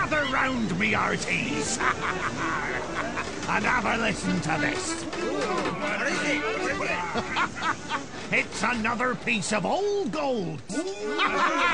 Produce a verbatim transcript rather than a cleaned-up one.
Gather round me, hearties, and have a listen to this. What is it? It's another piece of old gold.